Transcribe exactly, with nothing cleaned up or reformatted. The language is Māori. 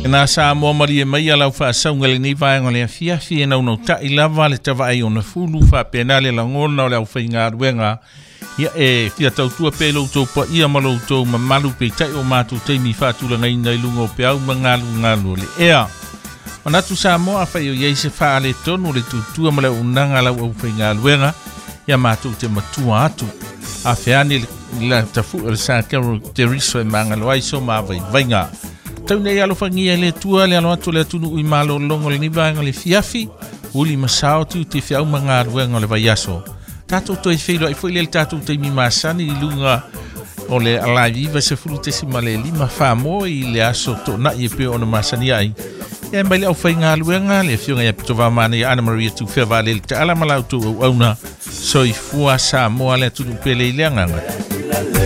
Na sa mo mari mai ala fa sa ngale ni va ngale fia fia na no ta ilava le tava ai ona fulu fa penale la ngona le fa inga wenga ya e fia tau tua pelo to pa ia malo to malu pe tai o matu te mi fa tu la ngai ngai lungo pe au mangalu ngalu le ea ona tu sa mo fa yo ye se fa le tonu le tu tu mala unanga la o fa inga wenga ya matu te matua atu a feani la tafu le sa ka te riso mangalo ai so ma vai venga tau nei alo fangia le tua le alo atu le tunu ui malo longo le nivanga le fiafi uli masao tu te fiau manga ruenga le vaiaso tato to e feilo ai foi le tato te mi masani i lunga o le ala viva se frute si male lima famo i le aso to na i pe ona masani ai e mai le au fainga ruenga le fionga ia pitova mane Ana Maria tu fea vale le te ala malau tu au auna so i fua sa moa le tunu pele i le anganga